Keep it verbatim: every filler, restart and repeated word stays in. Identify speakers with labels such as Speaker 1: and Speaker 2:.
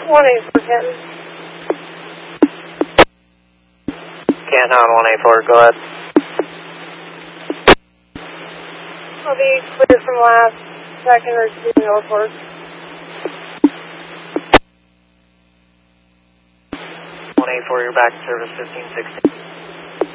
Speaker 1: one eight four, Canton.
Speaker 2: Canton, one eight four, go ahead.
Speaker 1: I'll be clear from last second or two airport.
Speaker 2: one eight four, you're back in service fifteen sixteen.